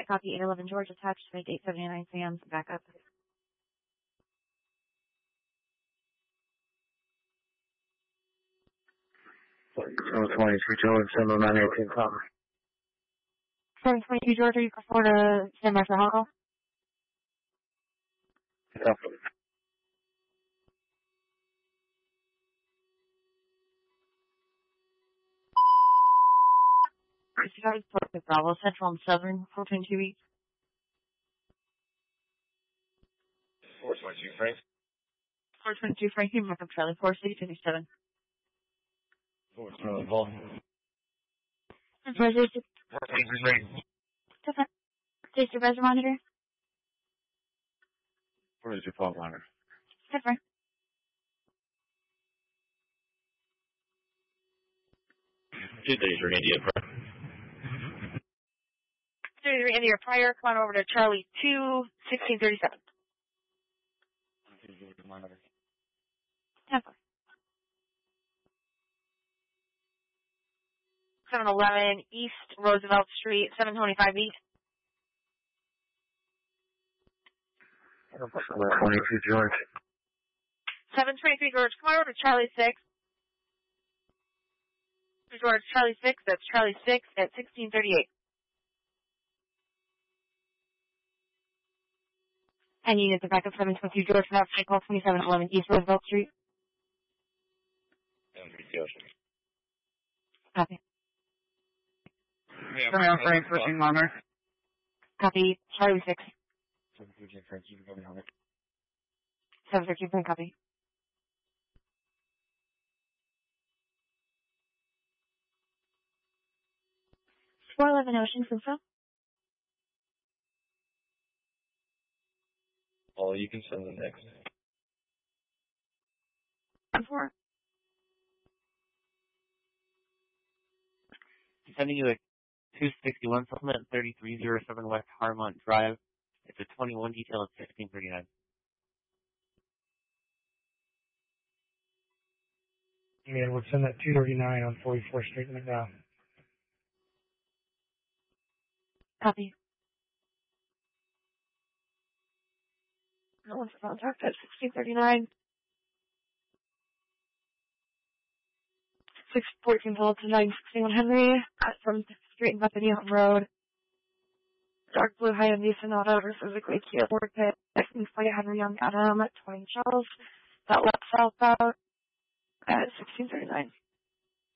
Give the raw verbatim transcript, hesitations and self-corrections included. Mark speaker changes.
Speaker 1: I copy eight eleven George attached to make eight seventy-nine Sam's backup.
Speaker 2: seven twenty-two George, seven nine eighteen Copper.
Speaker 1: seven twenty-two George, are you before to stand by for Hong Kong?
Speaker 2: Copper.
Speaker 1: Started Port Bravo, Central and Southern, four twenty-two east.
Speaker 2: four twenty-two Frank.
Speaker 1: four twenty-two Franklin, backup Charlie, four six fifty-seven.
Speaker 2: four twenty-two Paul.
Speaker 1: Supervisor,
Speaker 2: four twenty-three Frank.
Speaker 1: State Supervisor Monitor.
Speaker 2: four twenty-two Paul Monitor.
Speaker 1: Confirm.
Speaker 2: two thirty-three India, bro.
Speaker 1: thirty-three India prior, come on over to Charlie two, sixteen thirty-seven.
Speaker 2: Monitor.
Speaker 1: Confirm. seven eleven East Roosevelt Street, seven twenty-five East.
Speaker 2: seven twenty-two George.
Speaker 1: seven twenty-three George, come on over to Charlie six. George, Charlie six, that's Charlie six at sixteen thirty-eight. And units are back up seven twenty-two George, now call twenty-seven eleven East Roosevelt Street. Copy.
Speaker 2: Yeah, Frank, pushing Monitor.
Speaker 1: Copy, Charlie six.
Speaker 2: seven thirteen Frank, you can go behind it.
Speaker 1: seven thirteen Frank, copy. four eleven Ocean, Fruitful.
Speaker 2: Oh, you can send the next.
Speaker 1: four.
Speaker 3: Sending you a two sixty-one supplement, thirty-three oh seven West Harmont Drive. It's a twenty-one detail at sixteen thirty-nine.
Speaker 4: And we'll send that two thirty-nine on forty-fourth Street in McDowell.
Speaker 1: Copy. No one's contact at sixteen thirty-nine. six fourteen Paul to nine sixty-one Henry, at from Street and Bethany Road. Dark blue Hyundai Sonata versus a Quake Kia Ford Pit. Next plate Henry Young Adam at twenty Charles. That left southbound at sixteen thirty-nine.